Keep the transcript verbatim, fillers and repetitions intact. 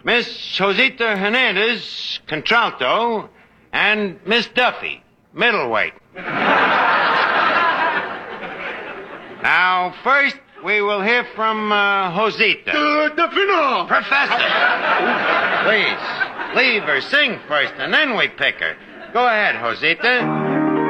Miss Josita Hernandez, contralto, and Miss Duffy, middleweight. Now, first, we will hear from uh, Josita. Uh, Duffy, no. Professor! Please, leave her sing first, and then we pick her. Go ahead, Josita.